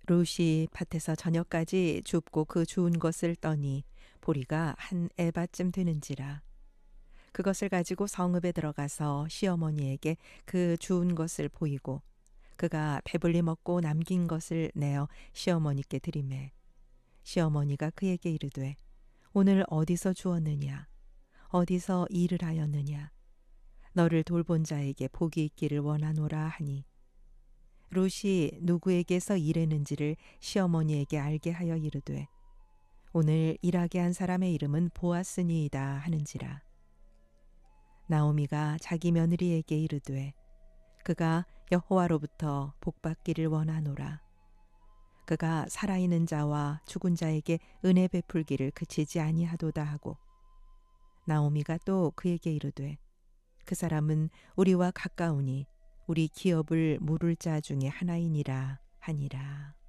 룻이 밭에서 저녁까지 줍고 그 주운 것을 떠니 보리가 한 에바쯤 되는지라. 그것을 가지고 성읍에 들어가서 시어머니에게 그 주운 것을 보이고 그가 배불리 먹고 남긴 것을 내어 시어머니께 드리매 시어머니가 그에게 이르되 오늘 어디서 주었느냐 어디서 일을 하였느냐 너를 돌본 자에게 복이 있기를 원하노라 하니 룻이 누구에게서 일했는지를 시어머니에게 알게 하여 이르되 오늘 일하게 한 사람의 이름은 보아스니이다 하는지라. 나오미가 자기 며느리에게 이르되 그가 여호와로부터 복받기를 원하노라. 그가 살아있는 자와 죽은 자에게 은혜 베풀기를 그치지 아니하도다 하고 나오미가 또 그에게 이르되 그 사람은 우리와 가까우니 우리 기업을 물을 자 중에 하나이니라 하니라.